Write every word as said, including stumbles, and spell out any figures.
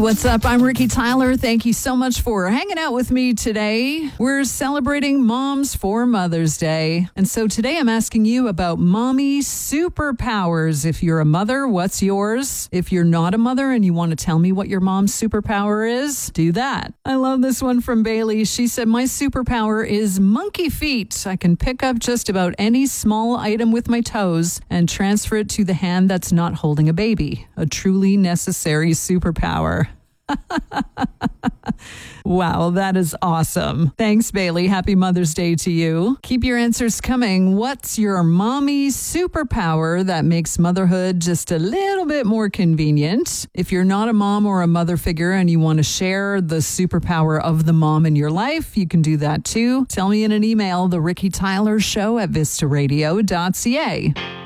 what's up? I'm Ricky Tyler. Thank you so much for hanging out with me today. We're celebrating Moms for Mother's Day. And so today I'm asking you about mommy superpowers. If you're a mother, what's yours? If you're not a mother and you want to tell me what your mom's superpower is, do that. I love this one from Bailey. She said, my superpower is monkey feet. I can pick up just about any small item with my toes and transfer it to the hand that's not holding a baby. A truly necessary superpower. Wow, that is awesome. Thanks, Bailey. Happy Mother's Day to you. Keep your answers coming. What's your mommy superpower that makes motherhood just a little bit more convenient? If you're not a mom or a mother figure and you want to share the superpower of the mom in your life, you can do that too. Tell me in an email, the Ricky Tyler Show at vista radio dot c a.